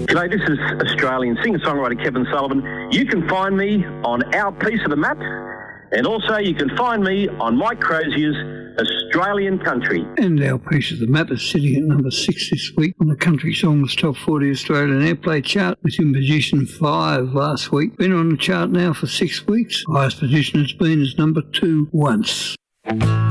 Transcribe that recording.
G'day, this is Australian singer-songwriter Kevin Sullivan. You can find me on Our Piece of the Map, and also you can find me on Mike Crozier's Australian Country. And Our Piece of the Map is sitting at number 6 this week on the Country Songs Top 40 Australian Airplay chart, was in position 5 last week. Been on the chart now for 6 weeks. Highest position it's been is number 2 once.